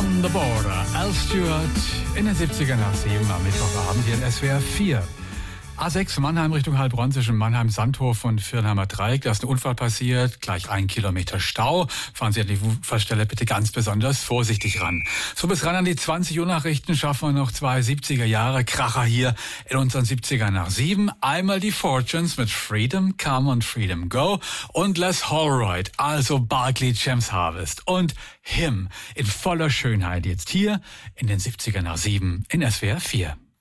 On the Border, Al Stewart in den 70er nach 7 am Mittwochabend hier in SWR 4. A6 Mannheim Richtung Heilbronn zwischen Mannheim-Sandhof und Viernheimer Dreieck. Da ist ein Unfall passiert, gleich 1 Kilometer Stau. Fahren Sie an die Unfallstelle bitte ganz besonders vorsichtig ran. So bis ran an die 20 Uhr Nachrichten schaffen wir noch 2 70er Jahre Kracher hier in unseren 70er nach 7. Einmal die Fortunes mit Freedom Come und Freedom Go und Les Holroyd, also Barclay James Harvest und Him in voller Schönheit jetzt hier in den 70er nach 7 in SWR 4.